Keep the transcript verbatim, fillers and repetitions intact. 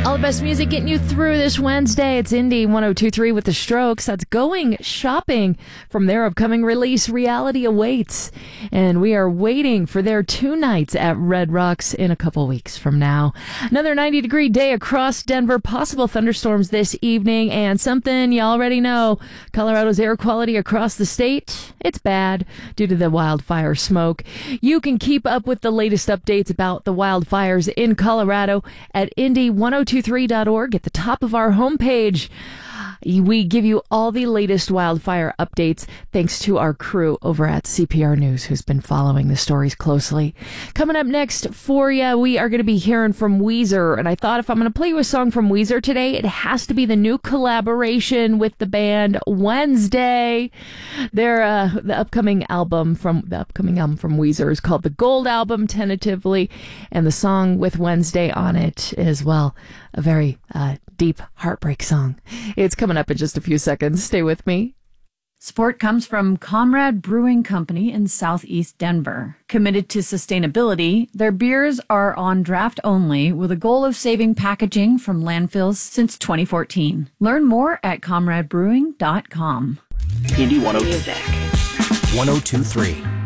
All the best music getting you through this Wednesday. It's Indie one oh two three with The Strokes. That's Going Shopping from their upcoming release, Reality Awaits. And we are waiting for their two nights at Red Rocks in a couple weeks from now. Another ninety degree day across Denver. Possible thunderstorms this evening. And something you already know, Colorado's air quality across the state, it's bad due to the wildfire smoke. You can keep up with the latest updates about the wildfires in Colorado at Indie one oh two three dot org at the top of our homepage. We give you all the latest wildfire updates thanks to our crew over at C P R News who's been following the stories closely. Coming up next for you, we are going to be hearing from Weezer. And I thought if I'm going to play you a song from Weezer today, it has to be the new collaboration with the band Wednesday. Their uh, the upcoming album from the upcoming album from Weezer is called the Gold Album, tentatively, and the song with Wednesday on it is, well, a very uh, deep heartbreak song. It's coming up in just a few seconds. Stay with me. Support comes from Comrade Brewing Company in Southeast Denver. Committed to sustainability, their beers are on draft only with a goal of saving packaging from landfills since twenty fourteen. Learn more at comrade brewing dot com. Indie one oh two three.